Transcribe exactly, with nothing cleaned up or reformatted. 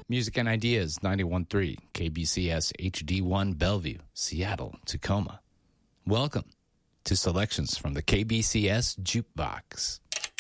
Music and Ideas, ninety-one point three, K B C S H D one Bellevue, Seattle, Tacoma. Welcome to Selections from the K B C S Jukebox.